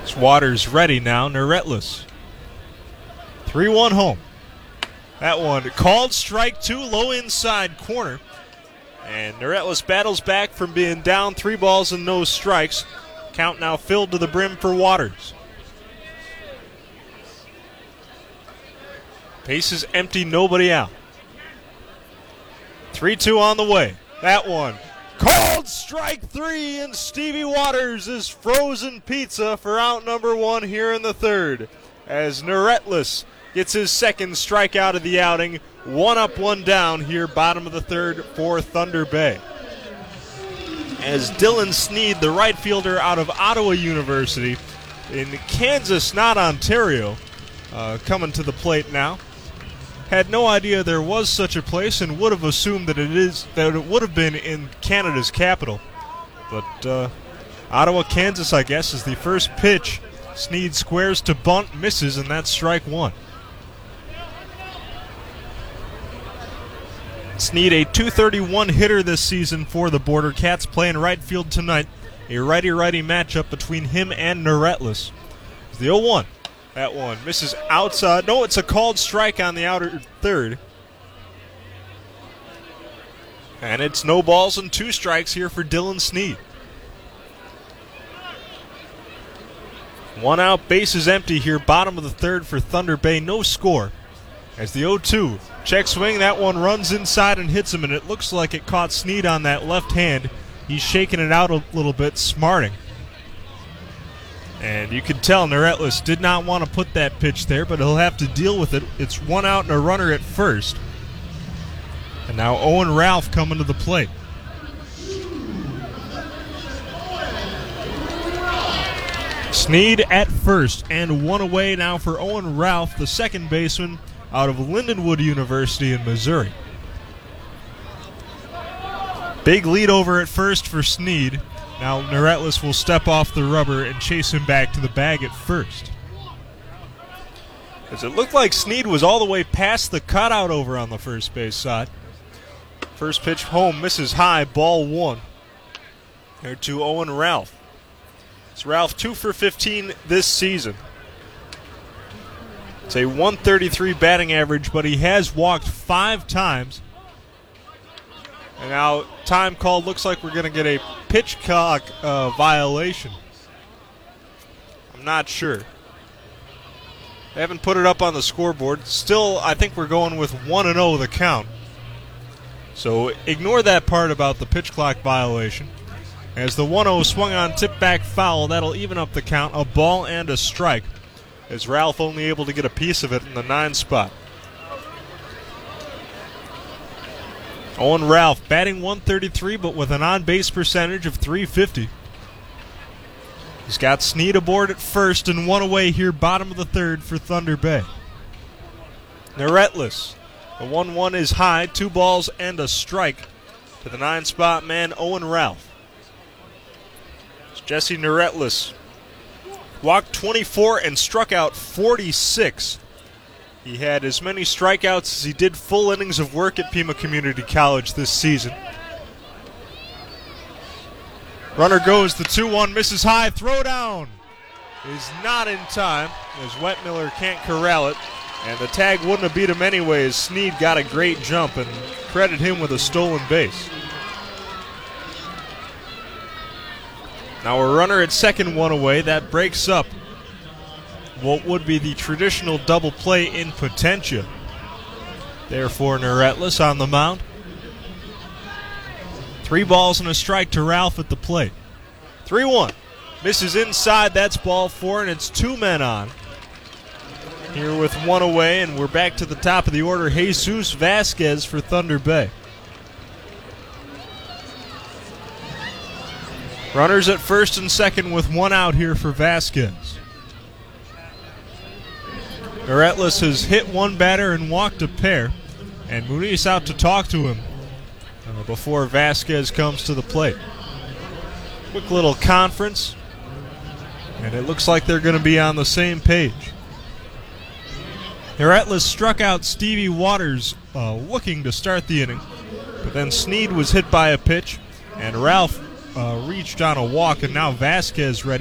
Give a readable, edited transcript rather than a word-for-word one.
Waters ready now, Neretless. 3-1 home. That one called strike 2, low inside corner. And Neretless battles back from being down 3 balls and no strikes. Count now filled to the brim for Waters. Bases empty, nobody out. 3-2 on the way. That one called strike 3, and Stevie Waters is frozen pizza for out number 1 here in the third. As Neretless gets his second strikeout of the outing. 1 up, 1 down here, bottom of the third for Thunder Bay. As Dylan Sneed, the right fielder out of Ottawa University in Kansas, not Ontario, coming to the plate now. Had no idea there was such a place and would have assumed that it would have been in Canada's capital. But Ottawa, Kansas, I guess, is the first pitch. Sneed squares to bunt, misses, and that's strike 1. Sneed, a .231 hitter this season for the Border Cats, playing right field tonight. A righty-righty matchup between him and Neretless. The 0-1. That one misses outside. No, it's a called strike on the outer third. And it's no balls and 2 strikes here for Dylan Sneed. 1 out, bases empty here, bottom of the third for Thunder Bay. No score. As the 0-2, check swing, that one runs inside and hits him, and it looks like it caught Sneed on that left hand. He's shaking it out a little bit, smarting. And you can tell Neretless did not want to put that pitch there, but he'll have to deal with it. It's 1 out and a runner at first. And now Owen Ralph coming to the plate. Sneed at first, and 1 away now for Owen Ralph, the second baseman out of Lindenwood University in Missouri. Big lead over at first for Sneed. Now Neretless will step off the rubber and chase him back to the bag at first. As it looked like Sneed was all the way past the cutout over on the first base side. First pitch home, misses high, ball 1. There to Owen Ralph. It's Ralph 2 for 15 this season. It's a .133 batting average, but he has walked 5 times. And now time called. Looks like we're going to get a pitch clock violation. I'm not sure. They haven't put it up on the scoreboard. Still, I think we're going with 1-0 the count. So ignore that part about the pitch clock violation. As the 1-0 swung on, tip back foul, that'll even up the count. A ball and a strike. As Ralph only able to get a piece of it in the 9 spot. Owen Ralph batting .133, but with an on-base percentage of .350. He's got Sneed aboard at first and 1 away here, bottom of the third for Thunder Bay. Neretless. The 1-1 is high, 2 balls and a strike to the 9 spot man, Owen Ralph. It's Jesse Neretless. Walked 24 and struck out 46. He had as many strikeouts as he did full innings of work at Pima Community College this season. Runner goes, the 2-1 misses high, throw down is not in time as Wetmiller can't corral it, and the tag wouldn't have beat him anyways. Sneed got a great jump and credit him with a stolen base. Now a runner at second, 1 away. That breaks up what would be the traditional double play in Potentia. Therefore, Neretless on the mound. 3 balls and a strike to Ralph at the plate. 3-1. Misses inside. That's ball 4, and it's 2 men on. Here with 1 away, and we're back to the top of the order. Jesus Vasquez for Thunder Bay. Runners at first and second with 1 out here for Vasquez. Neretless has hit 1 batter and walked a pair, and Muniz out to talk to him before Vasquez comes to the plate. Quick little conference, and it looks like they're going to be on the same page. Neretless struck out Stevie Waters looking to start the inning, but then Sneed was hit by a pitch, and Ralph reached on a walk, and now Vasquez ready.